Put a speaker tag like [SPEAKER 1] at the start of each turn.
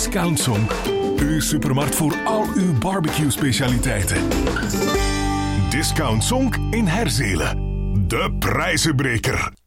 [SPEAKER 1] Discount Zonk. Uw supermarkt voor al uw barbecue specialiteiten. Discount Zonk in Herzelen. De prijzenbreker.